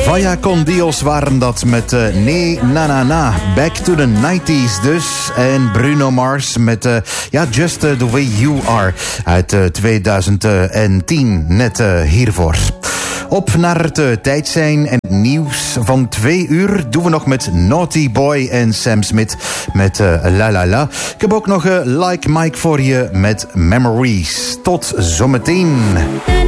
Vaya con Dios waren dat met Nee Na Na Na. Back to the 90s dus. En Bruno Mars met Just the Way You Are uit 2010. Net hiervoor. Op naar het tijdsein en het nieuws van 2 uur doen we nog met Naughty Boy en Sam Smith met La La La. Ik heb ook nog Like Mike voor je met Memories. Tot zometeen.